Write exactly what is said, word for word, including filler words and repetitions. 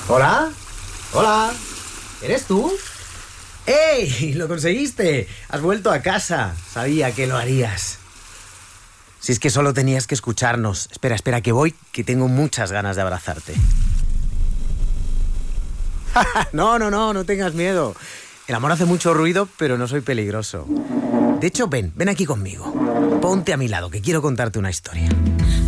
¿Hola? ¿Hola? ¿Eres tú? ¡Ey! ¡Lo conseguiste! Has vuelto a casa. Sabía que lo harías. Si es que solo tenías que escucharnos. Espera, espera, que voy, que tengo muchas ganas de abrazarte. No, no, no, no tengas miedo. El amor hace mucho ruido, pero no soy peligroso. De hecho, ven, ven aquí conmigo. Ponte a mi lado, que quiero contarte una historia.